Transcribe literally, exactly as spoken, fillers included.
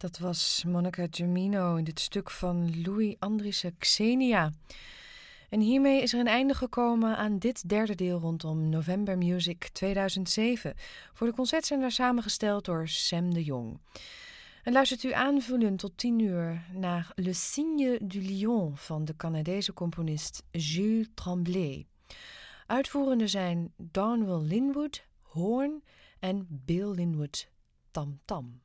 Dat was Monica Gemino in dit stuk van Louis Andriessen Xenia. En hiermee is er een einde gekomen aan dit derde deel rondom November Music tweeduizend zeven. Voor de concertzender samengesteld door Sam de Jong. En luistert u aanvullend tot tien uur naar Le Signe du Lion van de Canadese componist Jules Tremblay. Uitvoerende zijn Darnell Linwood, hoorn en Bill Linwood, tam tam.